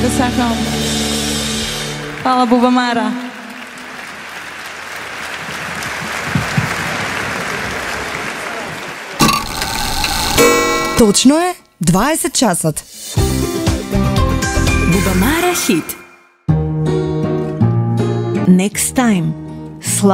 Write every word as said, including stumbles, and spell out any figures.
ве сакам. Фала Бубамара. Точно е дваесет часот. Бубамара хит. Next time.